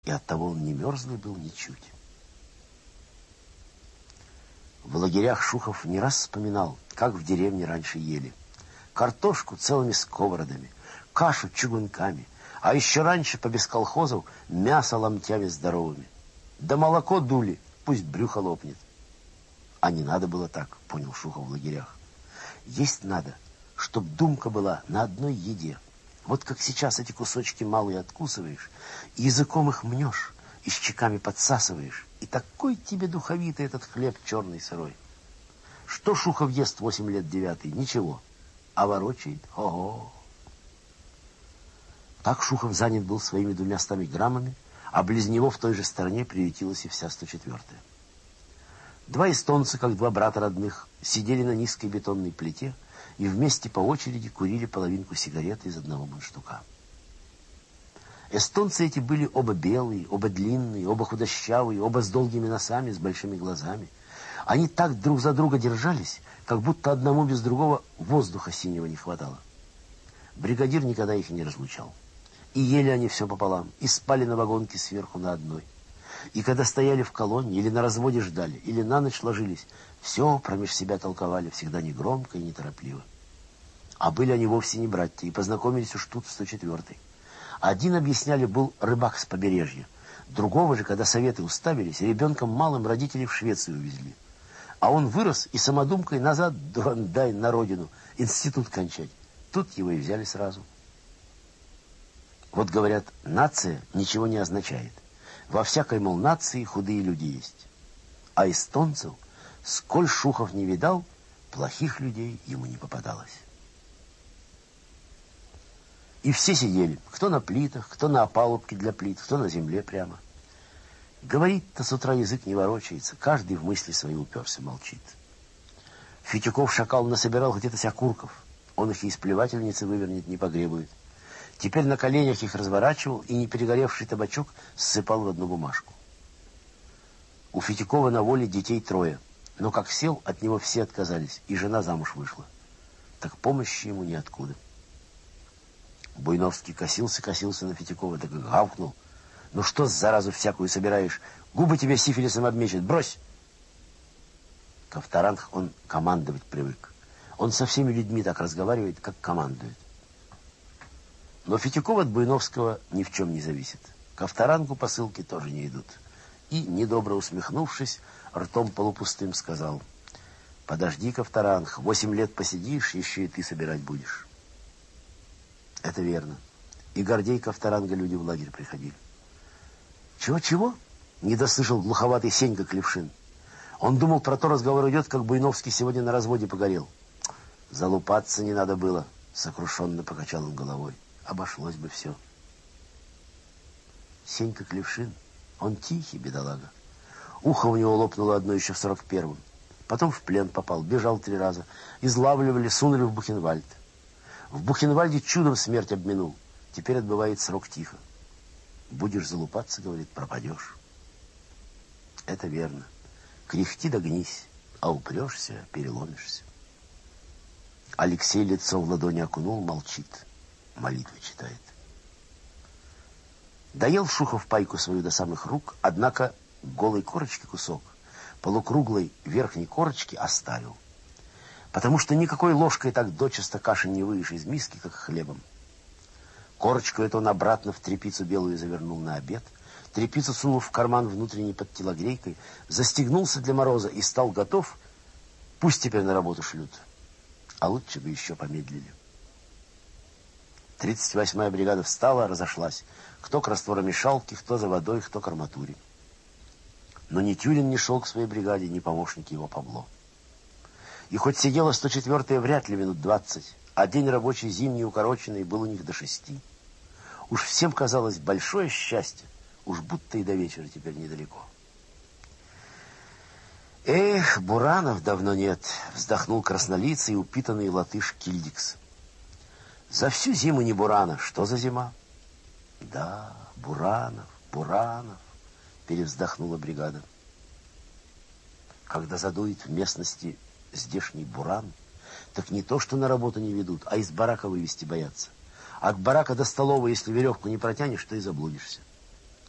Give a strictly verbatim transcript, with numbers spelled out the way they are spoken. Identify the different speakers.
Speaker 1: и оттого он не мерзлый был ничуть. В лагерях Шухов не раз вспоминал, как в деревне раньше ели. Картошку целыми сковородами, кашу чугунками, а еще раньше по бесколхозу мясо ломтями здоровыми. Да молоко дули, пусть брюхо лопнет. А не надо было так, понял Шухов в лагерях. Есть надо, чтоб думка была на одной еде. Вот как сейчас эти кусочки малые откусываешь, и языком их мнешь, и щеками подсасываешь, и такой тебе духовитый этот хлеб черный сырой. Что Шухов ест восемь лет девятый? Ничего. А ворочает? Ого! Так Шухов занят был своими двумястами граммами, а близ него в той же стороне приютилась и вся сто четвёртая. Два эстонца, как два брата родных, сидели на низкой бетонной плите и вместе по очереди курили половинку сигареты из одного мундштука. Эстонцы эти были оба белые, оба длинные, оба худощавые, оба с долгими носами, с большими глазами. Они так друг за друга держались, как будто одному без другого воздуха синего не хватало. Бригадир никогда их не разлучал. И ели они все пополам, и спали на вагонке сверху на одной. И когда стояли в колонне, или на разводе ждали, или на ночь ложились, все промеж себя толковали, всегда негромко и неторопливо. А были они вовсе не братья, и познакомились уж тут в сто четвёртой. Один, объясняли, был рыбак с побережья. Другого же, когда советы уставились, ребенком малым родители в Швецию увезли. А он вырос и самодумкой назад, дурандай, на родину, институт кончать. Тут его и взяли сразу. Вот говорят, нация ничего не означает. Во всякой, мол, нации худые люди есть. А эстонцев, сколь Шухов не видал, плохих людей ему не попадалось. И все сидели, кто на плитах, кто на опалубке для плит, кто на земле прямо. Говорит-то с утра язык не ворочается, каждый в мысли свои уперся, молчит. Фитюков-шакал насобирал где-то с окурков, он их и из плевательницы вывернет, не погребует. Теперь на коленях их разворачивал и неперегоревший табачок ссыпал в одну бумажку. У Фитюкова на воле детей трое, но как сел, от него все отказались, и жена замуж вышла. Так помощи ему ниоткуда. Буйновский косился-косился на Фитюкова, так и гавкнул. Ну что заразу всякую собираешь? Губы тебе сифилисом обмечет, брось! Ковторанг он командовать привык. Он со всеми людьми так разговаривает, как командует. Но Фитюков от Буйновского ни в чем не зависит. Ковторангу посылки тоже не идут. И, недобро усмехнувшись, ртом полупустым сказал: подожди, Ковторанг, восемь лет посидишь, еще и ты собирать будешь. Это верно. И Гордей Ковторанга люди в лагерь приходили. Чего-чего? Не дослышал глуховатый Сенька Клевшин. Он думал, про то разговор идет, как Буйновский сегодня на разводе погорел. Залупаться не надо было, сокрушенно покачал он головой. Обошлось бы все. Сенька Клевшин, он тихий, бедолага. Ухо у него лопнуло одно еще в сорок первом. Потом в плен попал, бежал три раза. Излавливали, сунули в Бухенвальд. В Бухенвальде чудом смерть обминул. Теперь отбывает срок тихо. Будешь залупаться, говорит, пропадешь. Это верно. Кряхти да гнись, а упрешься, переломишься. Алексей лицо в ладони окунул, молчит. Молитвы читает. Доел Шухов пайку свою до самых рук, однако голой корочки кусок, полукруглой верхней корочки оставил. Потому что никакой ложкой так дочисто каши не выешь из миски, как хлебом. Корочку эту он обратно в тряпицу белую завернул на обед, тряпицу сунул в карман внутренний под телогрейкой, застегнулся для мороза и стал готов. Пусть теперь на работу шлют. А лучше бы еще помедлили. тридцать восьмая бригада встала, разошлась. Кто к растворомешалке, кто за водой, кто к арматуре. Но ни Тюрин не шел к своей бригаде, ни помощник его Павло. И хоть сидела сто четвёртая вряд ли минут двадцать, а день рабочий зимний укороченный был у них до шести. Уж всем казалось большое счастье, уж будто и до вечера теперь недалеко. Эх, Буранов давно нет, вздохнул краснолицый и упитанный латыш Кильдикс. За всю зиму не Бурана, что за зима? Да, Буранов, Буранов, перевздохнула бригада. Когда задует в местности здешний буран, так не то, что на работу не ведут, а из барака вывести боятся. От барака до столовой, если веревку не протянешь, то и заблудишься.